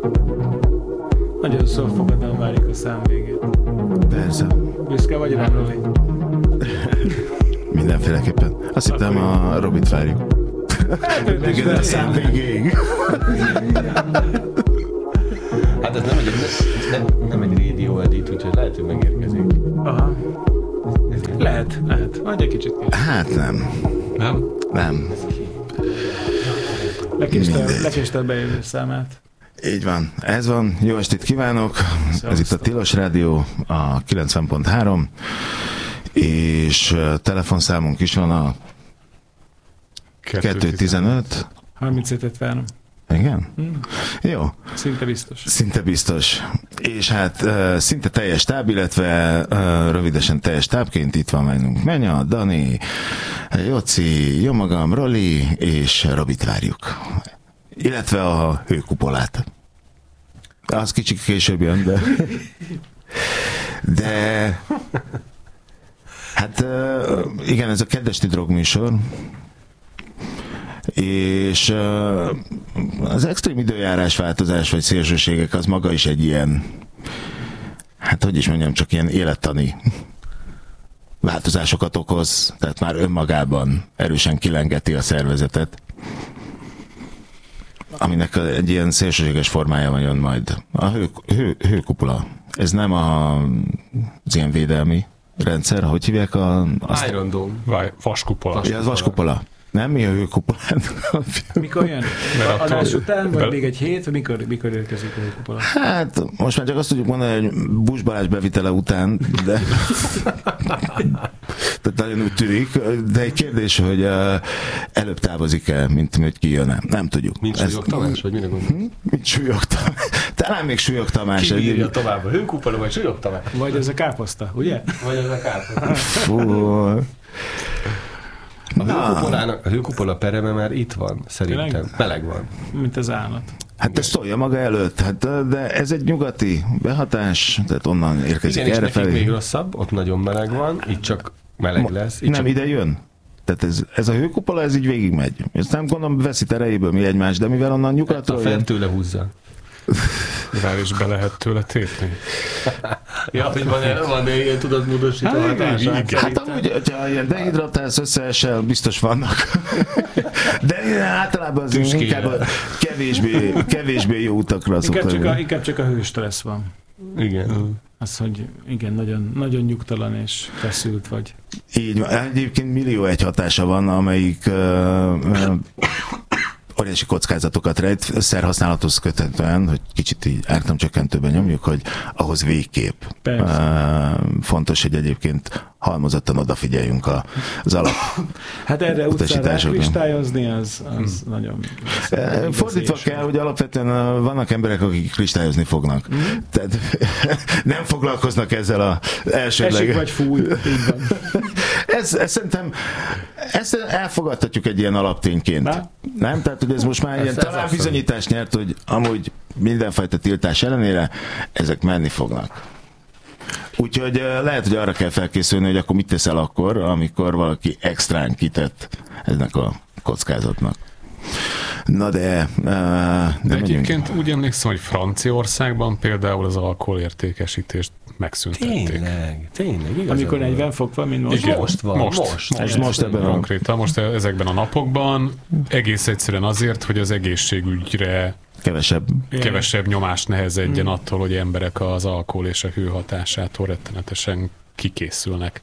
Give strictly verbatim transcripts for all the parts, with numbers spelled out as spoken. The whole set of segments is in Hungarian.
Nagyon szófogadóan várjuk a szám végét. Persze. Büszke vagy rám, Roli? Mindenféleképpen. Azt hittem, a Robit várjuk. Igen, a szám végéig. Hát ez nem egy, nem, nem egy radio edit, úgyhogy lehet, hogy megérkezik. Aha. Lehet, lehet. Majd egy kicsit később. Hát nem. Nem? Nem. Lekéstel bejövő számát. Így van. Ez van. Jó estét kívánok. Szevasztok. Ez itt a Tilos Rádió, a kilencven pont három, és telefonszámunk is van a kettő tizenöt. harmincötöt várom. Igen? Hmm. Jó. Szinte biztos. Szinte biztos. És hát uh, szinte teljes táb, illetve uh, rövidesen teljes tábként itt van velünk Menya, Dani, Jóci, jó magam, Roli, és Robit várjuk. Illetve a hőkupolát. Az kicsit később jön, de... De... Hát uh, igen, ez a kedvesti drogműsor. És uh, az extrém időjárás változás vagy szélsőségek az maga is egy ilyen, hát hogy is mondjam, csak ilyen élettani változásokat okoz, tehát már önmagában erősen kilengeti a szervezetet, aminek egy ilyen szélsőséges formája jön majd. A hő, hő, hőkupola. Ez nem a, az ilyen védelmi rendszer, hogy hívják a... Azt... Iron Dome. Vaskupola. Ja, az vaskupola. Nem, mi a hőkupolán? Mikor jön? Adás után, vagy még egy hét, vagy mikor, mikor érkezik a hőkupola? Hát, most már csak azt tudjuk mondani, hogy Bush Balázs bevitele után, de tehát nagyon úgy tűnik, de egy kérdés, hogy uh, előbb távozik-e, mint hogy kijön-e. Nem tudjuk. Mint Súlyog Tamás, vagy mire gondolsz? Mint Súlyog Tamás. Talán még Súlyog Tamás. Ki írja tovább a hőkupola, vagy Súlyog Tamás? Vagy ez a káposzta, ugye? Vagy ez a káposzta. Fú... A hőkupolának, a hőkupola pereme már itt van, szerintem. Meleg, Meleg van. Mint az állat. Hát ez tolja maga előtt, hát, de ez egy nyugati behatás, tehát onnan érkezik igen, erre felé. Igen, még rosszabb, ott nagyon meleg van, itt csak meleg lesz. Itt nem csak... ide jön? Tehát ez, ez a hőkupola, ez így végigmegy. Ezt nem gondolom, veszít erejéből mi egymás, de mivel onnan nyugatról jön... Fent tőle húzza. Rá is be lehet tőle tépni. Ja, hogy van, van ilyen tudatmódosító hatása. Hát amúgy, hogyha ilyen dehidratálsz, összeesel, biztos vannak. De általában az inkább kevésbé, kevésbé jó utakra inkább szokta. Csak a, inkább csak a hőstressz van. Igen. Az, hogy igen, nagyon, nagyon nyugtalan és feszült vagy. Így van. Egyébként millió egy hatása van, amelyik uh, uh, óriási kockázatokat rejt, szerhasználathoz köthetően, hogy kicsit így ártalomcsökkentőben nyomjuk, hogy ahhoz végképp uh, fontos, hogy egyébként halmozottan odafigyeljünk az alap. Hát erre utcára kristályozni, az, az hmm. nagyon... Az fordítva kell, hogy alapvetően vannak emberek, akik kristályozni fognak. Hmm. Tehát nem foglalkoznak ezzel az elsődleges... Esik vagy fúj, így van. ez, ez szerintem ezt elfogadhatjuk egy ilyen alaptényként. Na? Nem? Tehát, hogy ez most már ez ilyen talán bizonyítást nyert, hogy amúgy mindenfajta tiltás ellenére ezek menni fognak. Úgyhogy lehet, hogy arra kell felkészülni, hogy akkor mit teszel akkor, amikor valaki extrán kitett ennek a kockázatnak. Na de... Uh, de egyébként úgy emlékszem, hogy Franciaországban például az alkoholértékesítést megszüntették. Tényleg, tényleg, igaz. Amikor negyven fok van, mint most? Igen, most van. Most, most, most, most ebben konkrétan, most ezekben a napokban egész egyszerűen azért, hogy az egészségügyre kevesebb, kevesebb nyomást nehezedjen hmm. attól, hogy emberek az alkohol és a hő hatásától rettenetesen kikészülnek.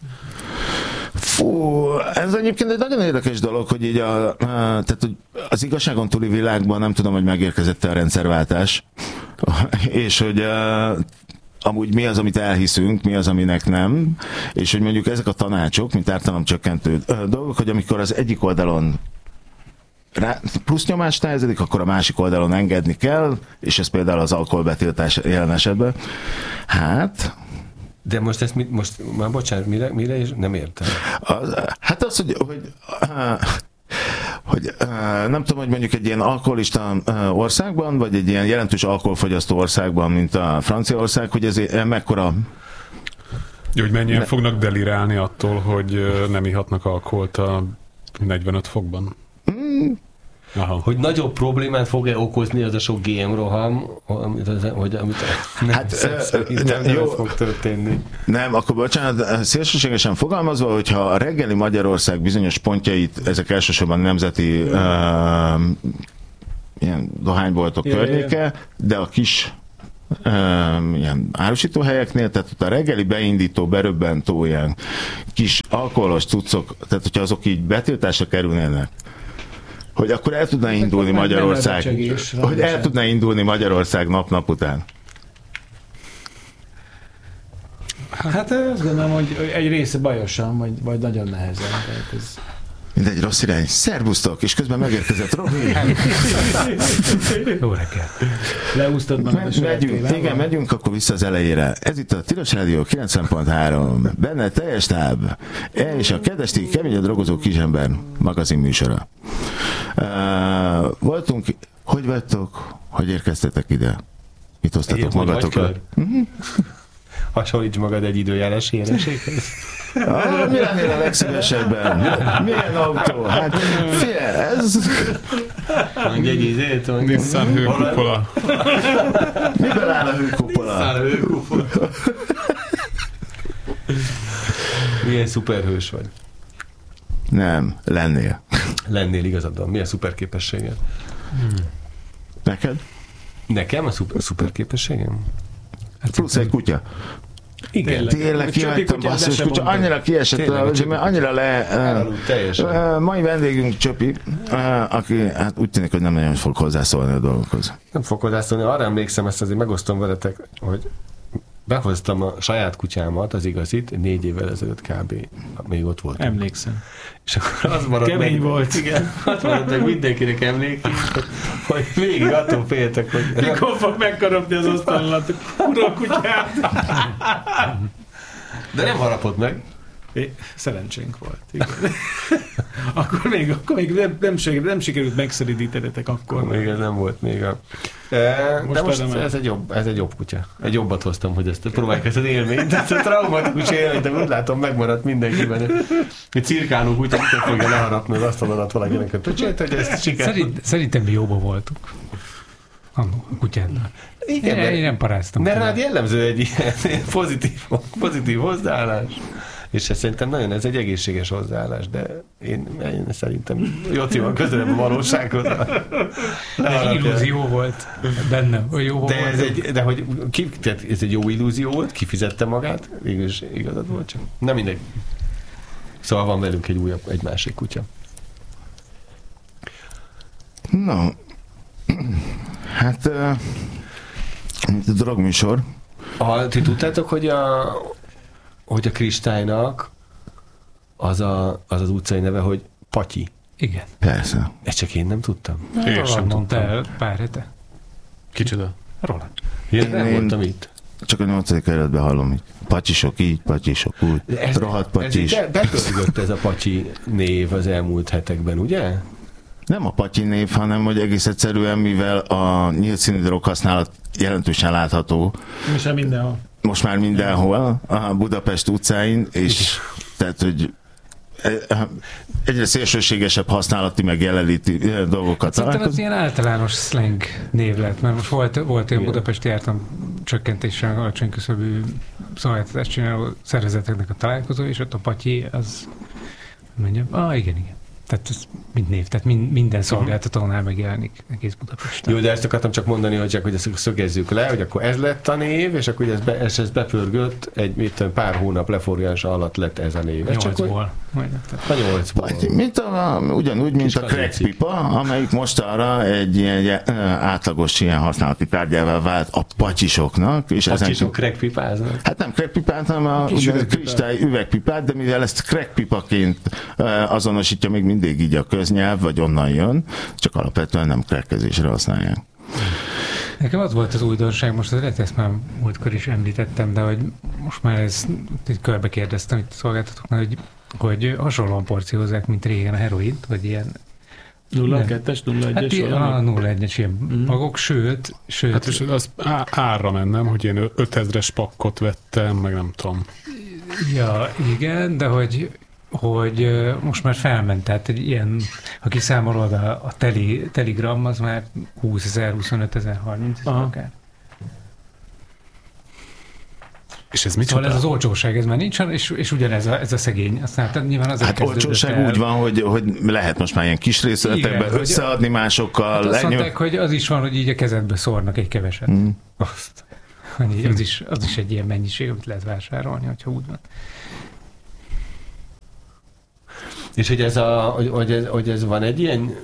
Fú, ez egyébként egy nagyon érdekes dolog, hogy így a, a, tehát, hogy az igazságon túli világban nem tudom, hogy megérkezett-e a rendszerváltás, és hogy a, amúgy mi az, amit elhiszünk, mi az, aminek nem, és hogy mondjuk ezek a tanácsok, mint ártalomcsökkentő dolgok, hogy amikor az egyik oldalon rá, plusz nyomást nehezedik, akkor a másik oldalon engedni kell, és ez például az alkoholbetiltás jelen esetben. Hát... De most ezt mit, most már bocsánat, mire, mire és nem értem. Az, hát az, hogy, hogy, hogy nem tudom, hogy mondjuk egy ilyen alkoholista országban, vagy egy ilyen jelentős alkoholfogyasztó országban, mint a Franciaország, hogy ez mekkora... Jó, hogy mennyien ne... fognak delirálni attól, hogy nem ihatnak alkoholt a negyvenöt fokban? Mm. Aha. Hogy nagyobb problémát fog-e okozni az a sok gé em roham, amit, az, hogy, amit nem, hát, nem, nem jó, fog történni. Nem, akkor bocsánat, szélsőségesen fogalmazva, hogyha a reggeli Magyarország bizonyos pontjait, ezek elsősorban nemzeti uh, ilyen dohányboltok yeah, környéke, yeah. de a kis uh, ilyen árusítóhelyeknél, tehát ott a reggeli beindító, beröbbentő ilyen kis alkoholos cuccok, tehát hogyha azok így betiltásra kerülnének, hogy akkor el tudna indulni Magyarország, hogy el tudna indulni Magyarország nap-nap után. Hát azt gondolom, hogy egy része bajosan, vagy, vagy nagyon nehezen. Ez... Mindegy, rossz irány. Szerbusztok, és közben megérkezett Robi. Jó reggelt. Leúsztad magad a saját megyünk, igen, megyünk akkor vissza az elejére. Ez itt a Tilos Rádió kilencven pont három. Benne teljes táb. És a kedvesti kemény a drogozó kisember magazin műsora. Uh, voltunk, hogy vagytok? Hogy érkeztetek ide? Mit hoztatok magatokra? Hasonlíts magad egy időjárás híreséghez. Ah, mi lennél a legszívesebben? Milyen autó? Hát, figyelj, ez... Mondj egy izét, mondj. Nissan hőkupola. Miben áll a hőkupola? Nissan hőkupola. Milyen szuperhős vagy? Nem, lennél. Lennél, igazad van. Milyen szuperképességed? Hmm. Neked? Nekem a szuper, szuperképességem? Hát plusz egy kutya. Igen. Tényleg kihagytam, basszus kutya, annyira kiesett, mert annyira le... Uh, mai vendégünk Csöpi, uh, aki hát úgy tűnik, hogy nem nagyon fog hozzászólni a dolgokhoz. Nem fog hozzászólni, arra emlékszem, ezt azért megosztom veletek, hogy behoztam a saját kutyámat, az igazit, négy évvel ezelőtt kb. Még ott volt. Emlékszem. És akkor az maradt kemény meg, volt. Igen, az maradt meg mindenkinek emlék, hogy végig attól féltek, hogy... Mikor fog megkarapni az asztalon a kurva kutyát? De nem harapott meg. É, szerencsénk volt. Igen. akkor még, akkor még nem, nem, nem sikerült megszeridítenetek akkor. Még ez nem volt még a... E, most de most ez egy, jobb, ez egy jobb kutya. Egy jobbat hoztam, hogy ezt próbáljuk ezt az élményt. Ez a traumatikus élményt, de úgy látom, megmaradt mindenkiben. Egy cirkáló kutya, mikor fogja leharapni az asztalodat valakinek a pöcsét, hogy ezt sikerült. Szerint, szerintem mi jóba voltunk. A kutyánnal. Igen, én, én nem paráztam. Mert rád jellemző egy ilyen pozitív, pozitív hozzáállás. És ez szerintem nagyon, ez egy egészséges hozzáállás, de én, én szerintem Jóci van közelebb a valósághoz. De illúzió volt bennem. Jó de, ez egy, de hogy ki, tehát ez egy jó illúzió volt, kifizette magát, végülis igazad volt csak. Nem mindegy. Szóval van velünk egy újabb, egy másik kutya. No, hát mint a drogműsor. Ah, ti tudtátok, hogy a hogy a Kristálynak az, a, az az utcai neve, hogy Patyi. Igen. Persze. Ezt csak én nem tudtam. Na, én sem mondta el pár hete. Kicsoda? Roland. Én nem voltam itt. Csak a nyolcadik kerületben hallom, hogy pacsisok így, pacsisok úgy, ez, rohadt pacsis. Ez betöltött ez a Patyi név az elmúlt hetekben, ugye? Nem a Patyi név, hanem hogy egész egyszerűen, mivel a nyílt színű drog használat jelentősen látható. És mindenhol. Most már mindenhol, a Budapest utcáin, és tehát, hogy egyre szélsőségesebb használati, meg jelenléti dolgokat találkozunk. Szerintem az ilyen általános slang név lett, mert most volt, volt olyan Budapesti jártam csökkentéssel alacsony küszöbű szolgáltatást csináló szervezeteknek a találkozó, és ott a Patyi az, mondjam, ah igen, igen. Tehát ez mind név, tehát mind, minden szolgáltatónál megjelenik egész Budapesten. Jó, de ezt akartam csak mondani, hogy csak hogy ezt szögezzük le, hogy akkor ez lett a név, és akkor ez, be, ez, ez bepörgött, egy mit, pár hónap leforgása alatt lett ez a név. Nyolcból. A nyolcból. Mint a, ugyanúgy, mint Kis a crack pipa, amelyik mostanra egy ilyen átlagos ilyen használati tárgyává vált a pacsisoknak. És pacsisok crack pipáznak? Hát nem crack pipát, hanem a, a kristály üvegpipát, de mivel ezt crack pipaként azonosítja még mindig így a köznyelv, vagy onnan jön, csak alapvetően nem crackkezésre használják. Nekem az volt az újdonság, most az ezt már múltkor is említettem, de hogy most már ezt körbe kérdeztem itt a szolgáltatóknál, hogy, hogy hasonlóan porciózzák, mint régen a heroint, vagy ilyen nulla kettes, nulla egyes? Hát a nulla egyes ilyen mm. magok, sőt, sőt... Hát és az árra mennem, hogy én ötezres pakkot vettem, meg nem tudom. Ja, igen, de hogy hogy most már felment, tehát egy ilyen, ha kiszámolod a, a teli, telegram, az már húszezer, huszonötezer, harmincezer akár. És ez mit szóval ez az olcsóság, ez már nincs, és, és ugyanez a, ez a szegény. Aztán tehát nyilván az hát olcsóság el. Úgy van, hogy, hogy lehet most már ilyen kis részletekben igen, összeadni másokkal. Hát azt mondták, hogy az is van, hogy így a kezedbe szórnak egy keveset. Mm. Azt. Az is, az is egy ilyen mennyiség, amit lehet vásárolni, hogyha úgy van. És hogy ez, a, hogy, hogy, ez, hogy ez van egy ilyen,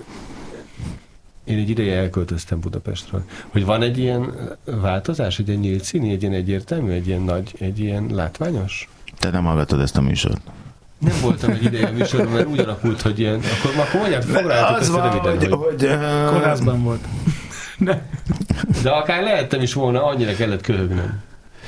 én egy ideje elköltöztem Budapestről, hogy van egy ilyen változás, egy ilyen nyílt színi, egy ilyen egyértelmű, egy ilyen nagy, egy ilyen látványos? Te nem hallgatod ezt a műsort? Nem voltam egy ideje a műsorban, mert úgy alakult, hogy ilyen, akkor, akkor mondjad, foglaljátok ezt a röviden, hogy... hogy uh... kórházban volt. De akár lehettem is volna, annyira kellett köhögnöm.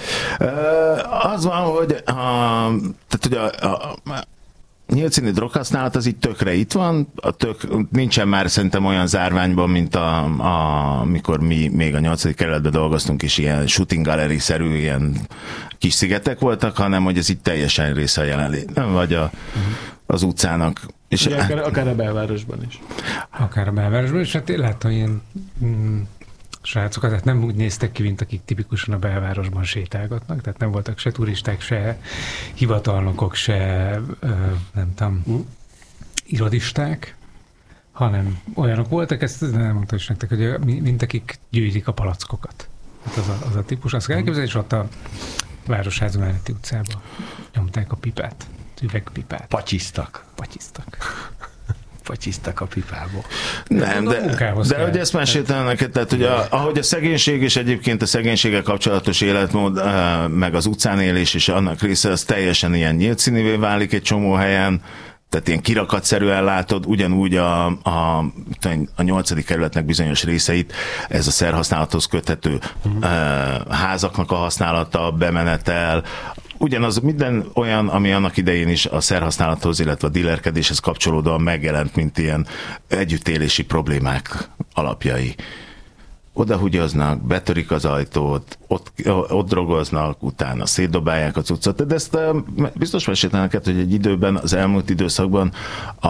Uh, az van, hogy a, tehát, hogy a, a, a nyílt színű droghasználat az így tökre itt van, a tök, nincsen már szerintem olyan zárványban, mint a, a, amikor mi még a nyolcadik kerületben dolgoztunk, és ilyen shooting gallery-szerű ilyen kis szigetek voltak, hanem hogy ez így teljesen része a jelenlét, nem vagy a, az utcának. És akár, akár a belvárosban is. Akár a belvárosban is, hát én láttam ilyen mm, srácokat, tehát nem úgy néztek ki, mint akik tipikusan a belvárosban sétálgatnak, tehát nem voltak se turisták, se hivatalnokok, se ö, nem tudom, mm. irodisták, hanem olyanok voltak, ezt nem mondtam is nektek, hogy mint akik gyűjtik a palackokat. Hát az a, az a típus, azt kell elképzelni, és ott a Városháza melletti utcába nyomták a pipát, üvegpipát. Pacsiztak. Pacsiztak. Pacsiztak a pipából. Nem, de, de hogy ezt meséltem neked, tehát hogy a, ahogy a szegénység és egyébként a szegénységgel kapcsolatos életmód, meg az utcán élés és annak része, az teljesen ilyen nyílt színűvé válik egy csomó helyen, tehát ilyen kirakatszerűen látod, ugyanúgy a, a, a nyolcadik kerületnek bizonyos részeit, ez a szerhasználathoz köthető uh, házaknak a használata, bemenetel, ugyanaz minden olyan, ami annak idején is a szerhasználathoz, illetve a dílerkedéshez kapcsolódóan megjelent, mint ilyen együttélési problémák alapjai. Oda húgyoznak, betörik az ajtót, ott, ott drogoznak, utána szétdobálják a cuccot. De ezt biztos meséltem neked, hogy egy időben, az elmúlt időszakban a,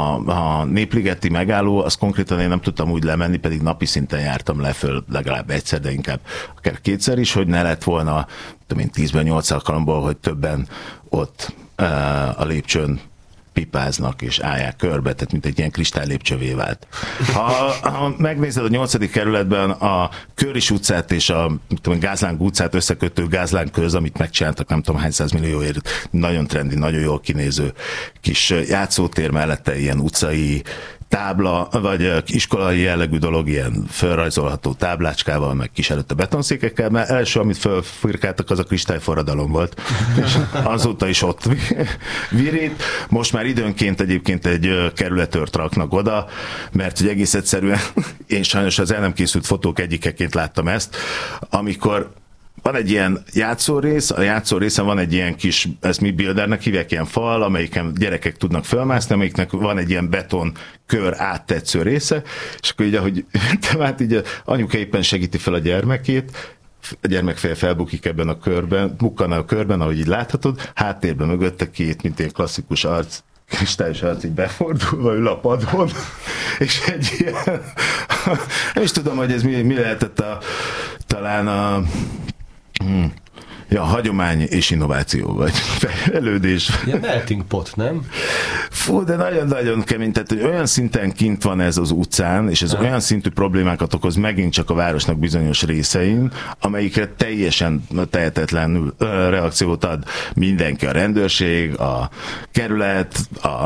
a Népligeti megálló, az konkrétan én nem tudtam úgy lemenni, pedig napi szinten jártam le föl legalább egyszer, de inkább akár kétszer is, hogy ne lett volna, tudom én, tízben nyolc alkalomból, hogy többen ott a lépcsőn pipáznak és állják körbe, tehát mint egy ilyen kristálylépcsővé vált. Ha, ha megnézed a nyolcadik kerületben a Köris utcát és a tudom, Gázláng utcát összekötő Gázláng köz, amit megcsináltak nem tudom hány százmillióért, nagyon trendi, nagyon jól kinéző kis játszótér mellette ilyen utcai tábla, vagy iskolai jellegű dolog, ilyen felrajzolható táblácskával, meg kis előtte betonszékekkel, mert első, amit felfirkáltak, az a kristályforradalom volt. És azóta is ott virít. Most már időnként egyébként egy kerületőrt raknak oda, mert hogy egész egyszerűen én sajnos az el nem készült fotók egyikeként láttam ezt, amikor van egy ilyen játszórész, a játszórészen van egy ilyen kis, ezt mi buildernek hívják, ilyen fal, amelyiken gyerekek tudnak fölmászni, amelyiknek van egy ilyen beton kör áttetsző része, és akkor így, ahogy tehát így anyuka éppen segíti fel a gyermekét, a gyermek fel felbukik ebben a körben, bukkan a körben, ahogy így láthatod, háttérben mögötte két, mint ilyen klasszikus arc, kristályos arc így befordulva ül a padon, és egy ilyen, nem is tudom, hogy ez mi, mi lehetett a, talán a Hmm. Ja, hagyomány és innováció, vagy fejlődés. Ilyen melting pot, nem? Fú, de nagyon-nagyon kemény, tehát hogy olyan szinten kint van ez az utcán, és ez ha. olyan szintű problémákat okoz megint csak a városnak bizonyos részein, amelyikre teljesen tehetetlenül reakciót ad mindenki, a rendőrség, a kerület, a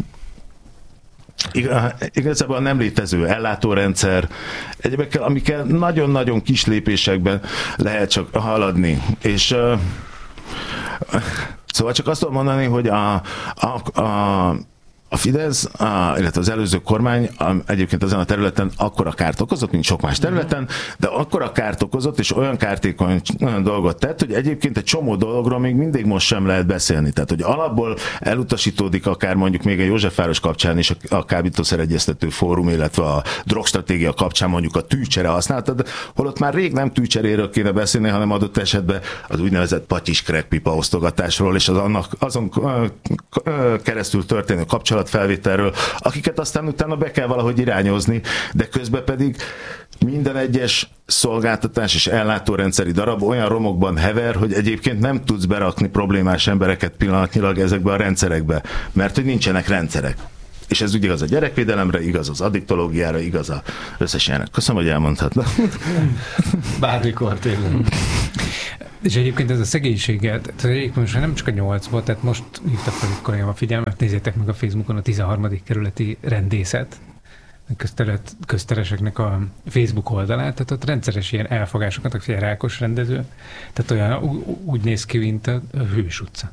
igazából nem létező ellátórendszer, egyébként, amikkel nagyon-nagyon kis lépésekben lehet csak haladni. És uh, szóval csak azt tudom mondani, hogy a, a, a a Fidesz, a, illetve az előző kormány a, egyébként ezen a területen akkora kárt okozott, mint sok más területen, de akkora kárt okozott, és olyan kártékony olyan dolgot tett, hogy egyébként egy csomó dologról még mindig most sem lehet beszélni. Tehát, hogy alapból elutasítódik akár mondjuk még a Józsefváros kapcsán is a kábítószeregyeztető fórum, illetve a drogstratégia kapcsán mondjuk a tűcsere használatad, holott már rég nem tűcseréről kéne beszélni, hanem adott esetben az úgynevezett patyis crackpipa osztogatásról, és az annak, azon keresztül történő kapcsolatfelvételről, akiket aztán utána be kell valahogy irányozni, de közben pedig minden egyes szolgáltatás és ellátórendszeri darab olyan romokban hever, hogy egyébként nem tudsz berakni problémás embereket pillanatnyilag ezekbe a rendszerekbe, mert hogy nincsenek rendszerek. És ez úgy igaz a gyerekvédelemre, igaz az addiktológiára, igaz az összes ilyenek. Köszönöm, hogy elmondhatnak. Bármikor tényleg. És egyébként ez a szegénységet, tehát egyébként most nem csak a nyolcban, tehát most hívtak fel itt korábban a figyelmet, nézzétek meg a Facebookon a tizenharmadik kerületi rendészet, közteret, köztereseknek a Facebook oldalát, tehát ott rendszeres ilyen elfogásokat, aki ilyen rákos rendező, tehát olyan úgy néz ki, mint a Hős utca.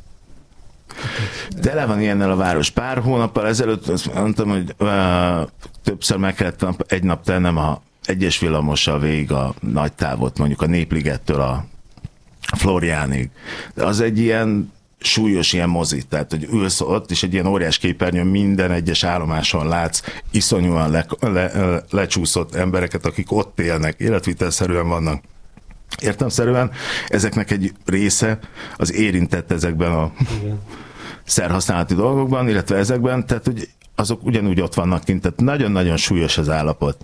Tele van ilyennel a város. Pár hónappal ezelőtt azt mondtam, hogy uh, többször meg kellett egy nap tennem a egyes villamossal végig a nagy távot, mondjuk a Népligettől a Floriánig. De az egy ilyen súlyos ilyen mozi, tehát hogy ülsz ott, és egy ilyen óriás képernyőn minden egyes állomáson látsz iszonyúan le, le, lecsúszott embereket, akik ott élnek, életvitelszerűen vannak. Értelemszerűen ezeknek egy része az érintett ezekben a igen. szerhasználati dolgokban, illetve ezekben, tehát hogy azok ugyanúgy ott vannak kint, tehát nagyon-nagyon súlyos az állapot.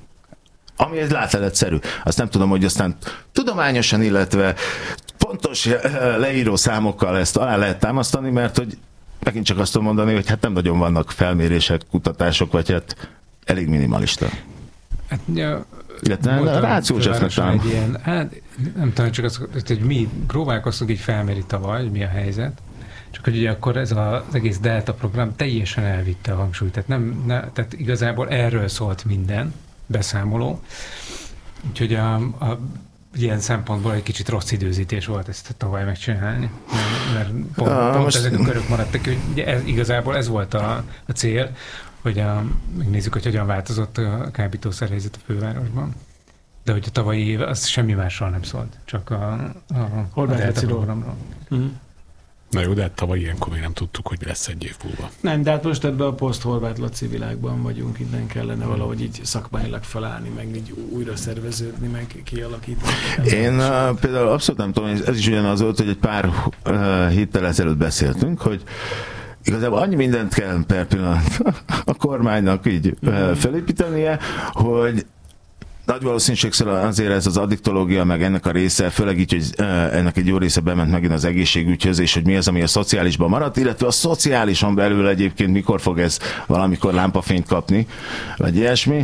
Ami egy láteletszerű. Azt nem tudom, hogy aztán tudományosan, illetve pontos leíró számokkal ezt alá lehet támasztani, mert hogy megint csak azt tudom mondani, hogy hát nem nagyon vannak felmérések, kutatások, vagy hát elég minimalista. Hát, ja, illetve a rációsnak talán. Ilyen, hát nem tudom, csak az, hogy mi próbálkoztunk így felméri tavaly, hogy mi a helyzet, csak hogy ugye akkor ez az egész Delta program teljesen elvitte a hangsúlyt, tehát, nem, ne, tehát igazából erről szólt minden beszámoló, úgyhogy a, a ilyen szempontból egy kicsit rossz időzítés volt ezt tavaly megcsinálni, mert, mert pont, ah, pont most... ezek a körök maradtak, hogy ugye ez, igazából ez volt a, a cél, hogy a, megnézzük, hogy hogyan változott a kábítószer helyzet a fővárosban. De hogy a tavalyi év, az semmi másról nem szólt, csak a, a, a Delta programról. Mm. Na jó, de hát tavaly ilyenkor még nem tudtuk, hogy lesz egy év múlva. Nem, de hát most ebben a poszt-Horváth Laci világban vagyunk, innen kellene valahogy így szakmailag felállni, meg így újra szerveződni, meg kialakítani. Én uh, például abszolút nem tudom, ez is ugyanaz volt, hogy egy pár uh, héttel ezelőtt beszéltünk, hogy igazából annyi mindent kell per pillanat a kormánynak így uh, felépítenie, hogy nagy valószínűséggel azért ez az addiktológia, meg ennek a része, főleg így, hogy ennek egy jó része bement megint az egészségügyhöz, és hogy mi az, ami a szociálisban maradt, illetve a szociálison belül egyébként mikor fog ez valamikor lámpafényt kapni, vagy ilyesmi.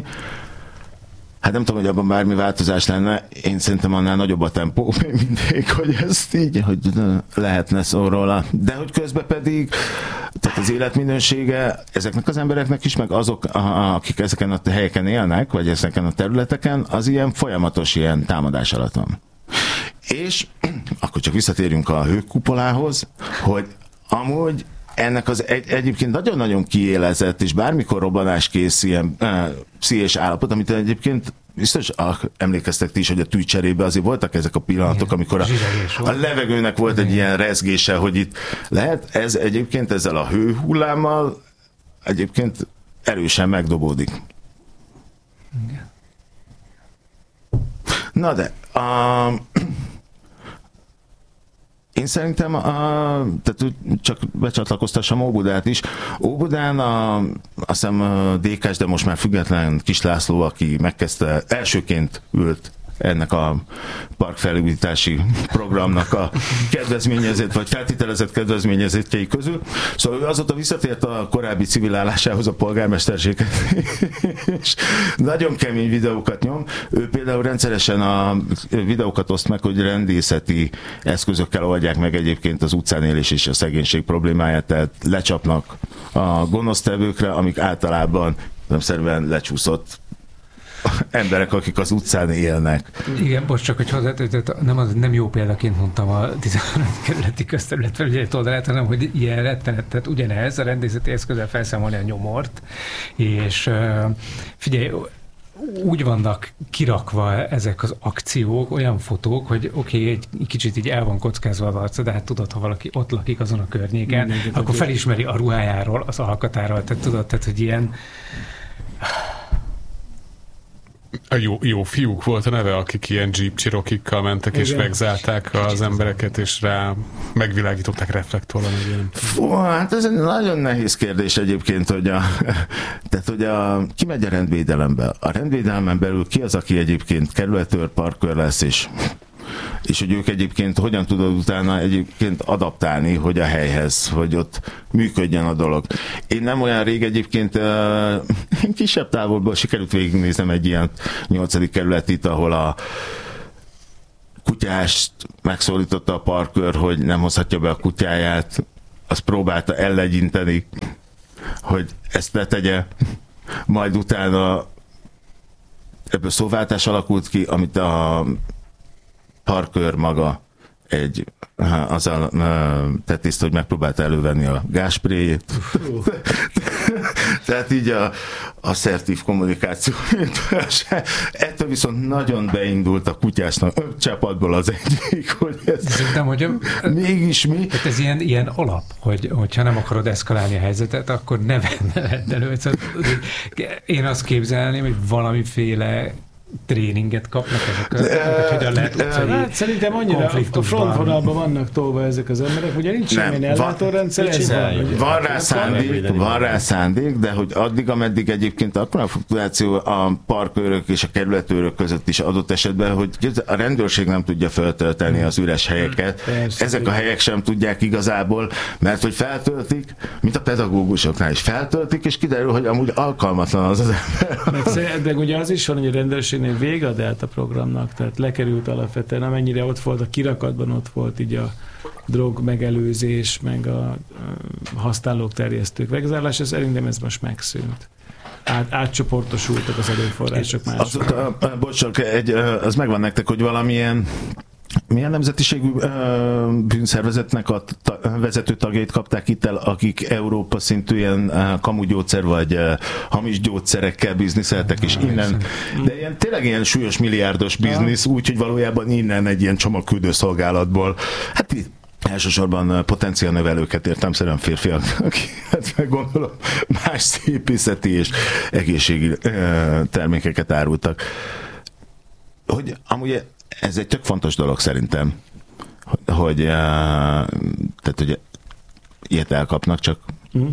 Hát nem tudom, hogy abban bármi változás lenne. Én szerintem annál nagyobb a tempó még mindig, hogy ezt így, hogy lehetne szó róla. De hogy közben pedig, tehát az életminősége ezeknek az embereknek is, meg azok, akik ezeken a helyeken élnek, vagy ezeken a területeken, az ilyen folyamatos ilyen támadás alatt van. És akkor csak visszatérjünk a hőkupolához, hogy amúgy ennek az egy, egyébként nagyon-nagyon kiélezett, és bármikor robbanáskész ilyen uh, pszichés állapot, amit egyébként biztos ah, emlékeztek ti is, hogy a tűcserében azért voltak ezek a pillanatok, amikor a, a levegőnek volt egy ilyen rezgése, hogy itt lehet, ez egyébként ezzel a hőhullámmal egyébként erősen megdobódik. Igen. Na de, a... Én szerintem, a, tehát csak becsatlakoztassam Óbudát is. Óbudán a, azt hiszem a dé ká-s, de most már független Kis László, aki megkezdte, elsőként ült ennek a parkfelújítási programnak a kedvezményezett, vagy feltételezett kedvezményezettjei közül. Szóval ő azóta visszatért a korábbi civil állásához, a polgármesterséghez, és nagyon kemény videókat nyom. Ő például rendszeresen a videókat oszt meg, hogy rendészeti eszközökkel oldják meg egyébként az utcán élés és a szegénység problémáját, tehát lecsapnak a gonosztevőkre, amik általában nem szerven lecsúszott emberek, akik az utcán élnek. Igen, most csak, hogy hozzá, nem, az, nem jó példaként mondtam a tizenharmadik kerületi közterület felügyelet oldalát, hanem hogy ilyen rettenet, tehát ugyanez a rendészeti eszközzel felszámolni a nyomort, és figyelj, úgy vannak kirakva ezek az akciók, olyan fotók, hogy oké, okay, egy kicsit így el van kockázva az arca, de hát tudod, ha valaki ott lakik azon a környéken, Mindenki akkor felismeri a ruhájáról, az alkatáról, tehát tudod, tehát, hogy ilyen... A jó, jó fiúk volt a neve, akik ilyen Jeep Cherokee-kkal mentek, igen, és megzálták az embereket, és rá megvilágították reflektorral. Fú, hát ez egy nagyon nehéz kérdés egyébként, hogy a, tehát, hogy a, ki megy a rendvédelembe? A rendvédelmen belül ki az, aki egyébként kerületőr, parkőr lesz, és és hogy ők egyébként hogyan tudod utána egyébként adaptálni, hogy a helyhez, hogy ott működjön a dolog. Én nem olyan rég egyébként uh, kisebb távolból sikerült végignéznem egy ilyen nyolcadik kerületit, ahol a kutyást megszólította a parkőr, hogy nem hozhatja be a kutyáját, azt próbálta ellegyinteni, hogy ezt ne tegye, majd utána ebből szóváltás alakult ki, amit a parkőr maga egy, azzal tett tiszt, hogy megpróbálta elővenni a gázspréjét. Tehát így a asszertív kommunikáció. Ettől viszont nagyon beindult a kutyásnak csapatból az egyik, hogy ez Szerintem, hogy mégis mi. Tehát ez ilyen, ilyen alap, hogy, hogyha nem akarod eszkalálni a helyzetet, akkor ne vedd elő. Én azt képzelném, hogy valamiféle tréninget kapnak ezek a, hogyan lehet utcai hát szerintem annyira a frontvonalban vannak tolva ezek az emberek, ugye nincs semmilyen ellátórendszer, ez van. Van rá szándék, van rá szándék, de hogy addig, ameddig egyébként akkor a fluktuáció a parkőrök és a kerületőrök között is adott esetben, hogy a rendőrség nem tudja feltölteni az üres helyeket. Persze, ezek a helyek sem tudják igazából, mert hogy feltöltik, mint a pedagógusoknál is feltöltik, és kiderül, hogy amúgy alkalmatlan az az ember. De ugye az is van, hogy a rendőrség vége a Delta programnak, tehát lekerült alapvetően, amennyire ott volt, a kirakatban ott volt így a drog megelőzés, meg a használók, terjesztők vegzálása, szerintem ez most megszűnt. Át, átcsoportosultak az erőforrások másokra. Bocs, csak egy, az megvan nektek, hogy valamilyen milyen nemzetiségű uh, bűnszervezetnek a ta- vezető tagjait kapták itt el, akik Európa szintű ilyen uh, kamugyógyszer vagy uh, hamis gyógyszerekkel bizniszeltek, és innen, de ilyen, tényleg ilyen súlyos milliárdos biznisz, úgyhogy valójában innen egy ilyen csomagküldő szolgálatból, hát itt elsősorban potenciálnövelőket értelemszerűen férfiak, akiket meg gondolom más szépészeti és egészségi uh, termékeket árultak. Hogy amúgy ez egy tök fontos dolog szerintem, hogy, tehát, hogy ilyet elkapnak, csak... Mm.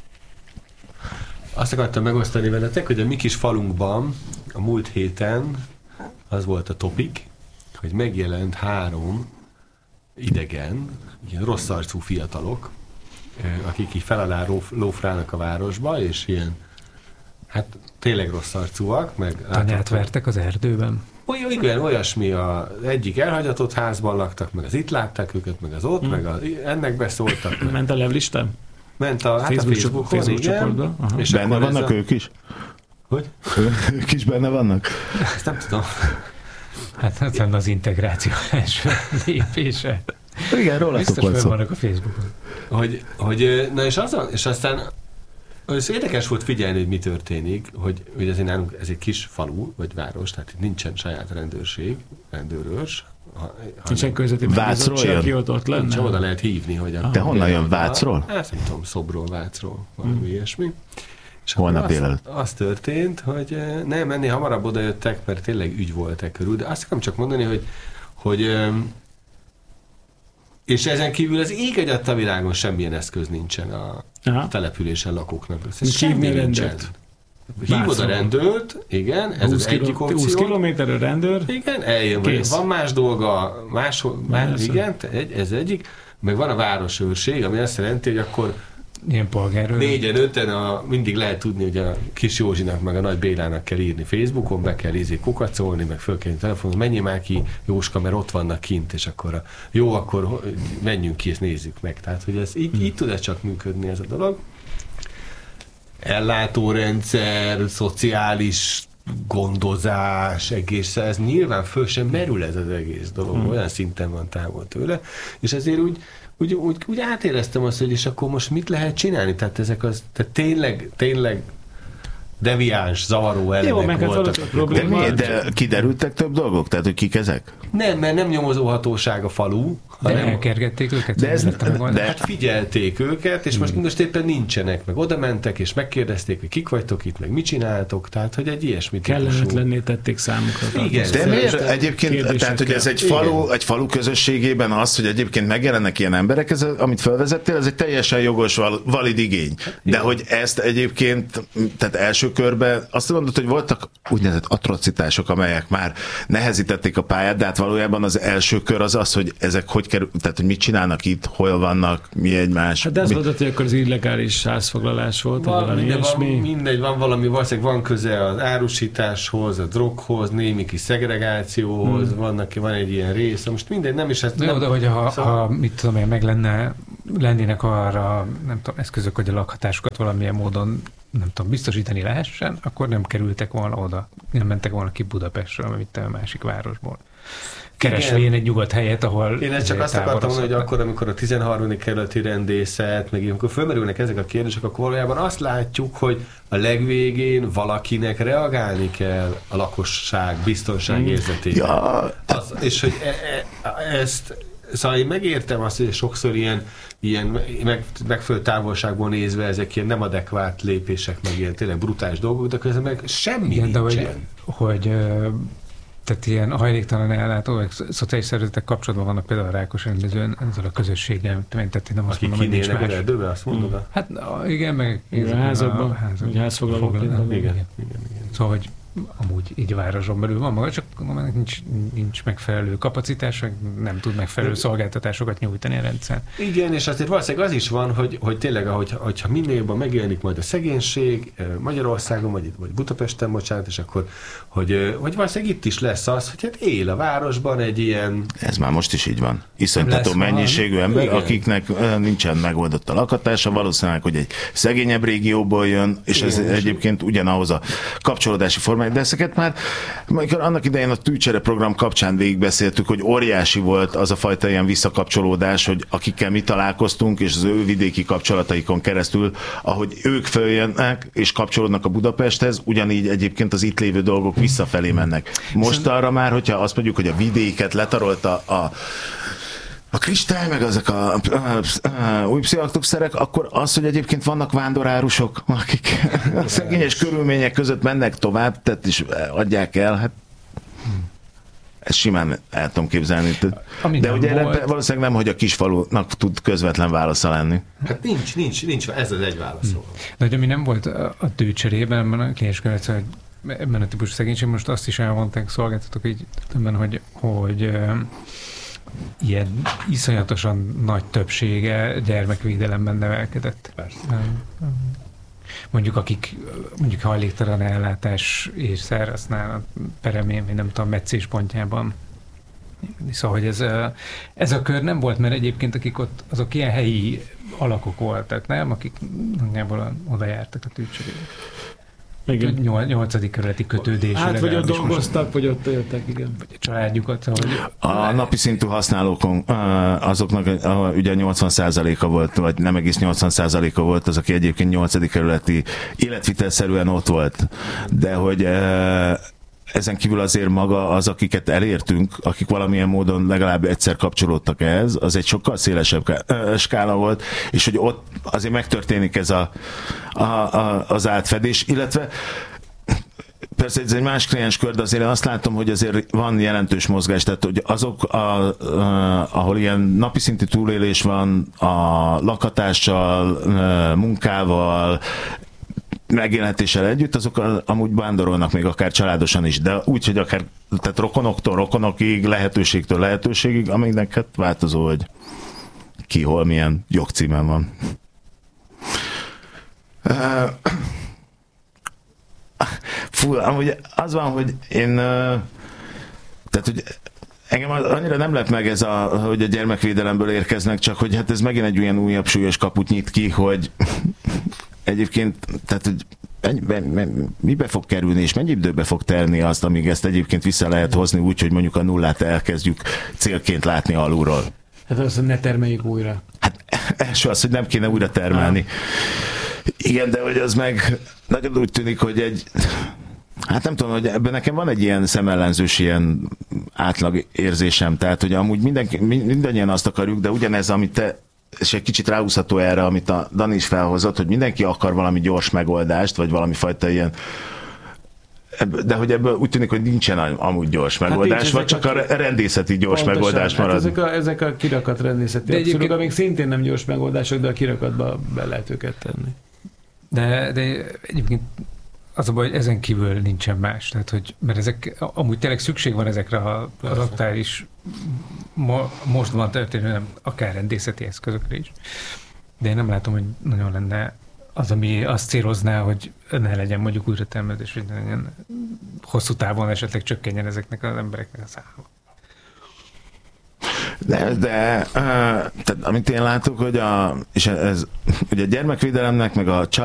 Azt akartam megosztani veletek, hogy a mi kis falunkban a múlt héten az volt a topik, hogy megjelent három idegen, ilyen rossz arcú fiatalok, akik így felalá lófrálnak a városba, és ilyen, hát tényleg rossz arcúak, meg... Tanyát vertek az erdőben. Olyan, igen, olyasmi, az egyik elhagyatott házban laktak, meg az itt látták őket, meg az ott, hmm. meg az, ennek beszóltak. Meg. Ment a levlistán? Ment a, hát Facebook, a Facebookon, Facebook csoportban. És benne vannak a... ők is? Hogy? Ők is benne vannak? Ezt nem tudom. Hát hát lenne az integráció első lépése. Igen, rólatok volt szó. Vannak a Facebookon. Hogy, hogy, na és, azon, és aztán ez érdekes volt figyelni, hogy mi történik, hogy, hogy ez, nálunk, ez egy kis falu, vagy város, tehát itt nincsen saját rendőrség, rendőrös. Nincsen közötti megbízottság, aki ott, ott lenne. Nincs, oda lehet hívni, hogy... Te honnan jön, Vácról? Hát nem tudom, Szobról, Vácról, valami hmm. ilyesmi. És holnap délelőtt. Az, az történt, hogy nem, ennél hamarabb oda jöttek, mert tényleg ügy volt e körül, de azt akarom csak mondani, hogy, hogy és ezen kívül az ég egyadt a világon semmilyen eszköz nincsen a Aha. településen lakóknak. Semmi nincsen. Hívod a rendőrt, igen, ez az egyik opció. húsz kilométerre rendőr. Igen, eljön. Kész. Van más dolga, máshol, más, igen, ez egyik. Meg van a városőrség, ami azt jelenti, hogy akkor ilyen polgárőr. Négyen, öten a, mindig lehet tudni, hogy a kis Józsinak meg a nagy Bélának kell írni Facebookon, be kell ízni kukacolni, meg föl kell telefonon, menjél már ki, Jóska, mert ott vannak kint, és akkor a, jó, akkor menjünk ki, és nézzük meg. Tehát, hogy ez így, így tud-e csak működni ez a dolog. Ellátórendszer, szociális gondozás, egész, ez nyilván föl sem merül ez az egész dolog, hmm. olyan szinten van távol tőle, és ezért úgy, úgy, úgy, úgy átéreztem azt, hogy és akkor most mit lehet csinálni, tehát ezek az, tehát tényleg, tényleg deviáns, zavaró elemek Jó, voltak. De, mi, de kiderültek több dolgok? Tehát, hogy kik ezek? Nem, mert nem nyomozóhatóság a falu. De hanem elkergették őket? De ez, de, hát figyelték őket, és hmm. most, most éppen nincsenek, meg oda mentek, és megkérdezték, hogy kik vagytok itt, meg mit csináltok, tehát, hogy egy ilyesmit kellemetlenné tették számukra. Igen. De miért egyébként, tehát, hogy ez egy falu, egy falu közösségében az, hogy egyébként megjelennek ilyen emberek, ez, amit felvezettél, ez egy teljesen jogos, valid igény. De hogy ezt egyébként, tehát első körben azt mondod, hogy voltak úgynevezett atrocitások, amelyek már nehezítették a pályát, de hát valójában az első kör az az, hogy ezek hogy kerül, tehát hogy mit csinálnak itt, hol vannak, mi egymás. Hát de azt mi... mondod, hogy akkor az illegális házfoglalás volt, van, valami minden, ilyesmi. Van, mindegy, van valami, valószínűleg van köze az árusításhoz, a droghoz, némi kis szegregációhoz, hmm. vannak, van egy ilyen rész, most mindegy, nem is ezt... De nem, oda, hogy ha, szóval... ha mit tudom én, meg lenne, lennének arra, nem tudom, eszközök, hogy a lakhatásukat valamilyen módon nem tudom, biztosítani lehessen, akkor nem kerültek volna oda, nem mentek volna ki Budapestről, vagy itt a másik városból. Keresvén egy nyugodt helyet, ahol... Én ezt csak azt akartam mondani, hogy akkor, amikor a tizenharmadik kerületi rendészet, meg amikor fölmerülnek ezek a kérdések, akkor valójában azt látjuk, hogy a legvégén valakinek reagálni kell a lakosság biztonságérzetében. Ja. Az, és hogy e, e, ezt... Szóval én megértem azt, hogy sokszor ilyen, ilyen meg, megfelelő távolságból nézve ezek ilyen nem adekvát lépések, meg ilyen tényleg brutális dolgok, de közben meg semmi igen, nincsen. De hogy, hogy tehát ilyen hajléktalan ellátó, vagy szociális szervezetek kapcsolatban vannak például a Rákos rendezőn ezzel a közösséggel, tehát én nem azt Aki mondom, hogy nincs más. Erdőben, azt mondod? Mm. Hát igen, meg igen, a házakban, a házfoglalók. Igen, igen, igen, igen. Szóval, hogy amúgy így városon belül van maga, csak nincs, nincs megfelelő kapacitás, nem tud megfelelő szolgáltatásokat nyújtani a rendszer. Igen, és azért valószínűleg az is van, hogy, hogy tényleg, ahogy, hogyha minél jobban megjelenik majd a szegénység Magyarországon, vagy, vagy Budapesten, bocsánat, és akkor, hogy, hogy valószínűleg itt is lesz az, hogy hát él a városban egy ilyen... Ez már most is így van. Iszonytató mennyiségű ember, igen. akiknek nincsen megoldott a lakhatása, valószínűleg, hogy egy szegényebb régióból jön, és igen, ez és egyébként ugyanahoz a kapcsolódási formája, de ezeket már annak idején a tűcsere program kapcsán végigbeszéltük, hogy óriási volt az a fajta ilyen visszakapcsolódás, hogy akikkel mi találkoztunk, és az ő vidéki kapcsolataikon keresztül, ahogy ők följönnek és kapcsolódnak a Budapesthez, ugyanígy egyébként az itt lévő dolgok visszafelé mennek. Most arra már, hogyha azt mondjuk, hogy a vidéket letarolta a a kristály, meg ezek a, a, a új pszichoaktuszerek, akkor az, hogy egyébként vannak vándorárusok, akik a szegényes körülmények között mennek tovább, tehát is adják el, hát ezt simán el tudom képzelni. Ami de ugye volt... valószínűleg nem, hogy a kisfalunak tud közvetlen válasza lenni. Hát nincs, nincs, nincs, ez az egy válasz. Hmm. De hogy ami nem volt a tőcserében, ebben a kliens követő, ebben a típusú szegénység, most azt is elmondták szolgáltatók, így, hogy, hogy ilyen iszonyatosan nagy többsége gyermekvédelemben nevelkedett. Persze. Mondjuk akik mondjuk hajléktalan ellátás és szerhasznál peremén, vagy nem tudom, meccéspontjában. Szóval, hogy ez, ez a kör nem volt, mert egyébként akik ott, azok ilyen helyi alakok voltak, nem? Akik nagyjából oda jártak a tűcserére. Igen. Nyolcadik kerületi kötődésre. Hát, vagy ott dolgoztak, vagy ott éltek, igen. Vagy a családjukat. Szóval, a napi szintű használókon azoknak ugye nyolcvan százaléka volt, vagy nem egész nyolcvan százaléka volt az, aki egyébként nyolcadik kerületi életvitelszerűen ott volt. De hogy ezen kívül azért maga az, akiket elértünk, akik valamilyen módon legalább egyszer kapcsolódtak ehhez, az egy sokkal szélesebb skála volt, és hogy ott azért megtörténik ez a, a, a, az átfedés, illetve persze ez egy más klienskör, de azért én azt látom, hogy azért van jelentős mozgás, tehát hogy azok, a, a, ahol ilyen napi szintű túlélés van, a lakhatással, munkával, megélhetéssel együtt, azok amúgy vándorolnak még akár családosan is, de úgy, hogy akár tehát rokonoktól rokonokig, lehetőségtől lehetőségig, aminek hát változó, hogy ki hol milyen jogcímen van. Fú, amúgy az van, hogy én tehát, hogy engem annyira nem lep meg ez, a, hogy a gyermekvédelemből érkeznek, csak hogy hát ez megint egy olyan újabb súlyos kaput nyit ki, hogy egyébként, tehát, hogy mibe fog kerülni, és mennyi időbe fog telni azt, amíg ezt egyébként vissza lehet hozni úgy, hogy mondjuk a nullát elkezdjük célként látni alulról? Hát azt, hogy ne termeljük újra. Hát első az, hogy nem kéne újra termelni. Ah. Igen, de hogy az meg nagyon úgy tűnik, hogy egy... Hát nem tudom, hogy ebben nekem van egy ilyen szemellenzős, ilyen átlag érzésem, tehát hogy amúgy mindenki, mindannyian azt akarjuk, de ugyanez, amit te, és egy kicsit ráhúzható erre, amit a Dani is felhozott, hogy mindenki akar valami gyors megoldást, vagy valami fajta ilyen, de hogy ebből úgy tűnik, hogy nincsen amúgy gyors megoldás, hát vagy csak a, a rendészeti gyors pontosan, megoldás marad. Hát ezek, a, ezek a kirakat rendészeti de abszolút, amik szintén nem gyors megoldások, de a kirakatba be lehet őket tenni. De, de egyébként az a baj, hogy ezen kívül nincsen más. Tehát, hogy, mert ezek, amúgy tényleg szükség van ezekre az aktuális, mo, most van történő, nem, akár rendészeti eszközökre is. De én nem látom, hogy nagyon lenne az, ami azt célozná, hogy ne legyen mondjuk újratermelés, hogy ne legyen hosszú távon esetleg csökkenjen ezeknek az embereknek a száma. De, de uh, tehát, amit én látok, hogy a, és ez, ugye a gyermekvédelemnek, meg a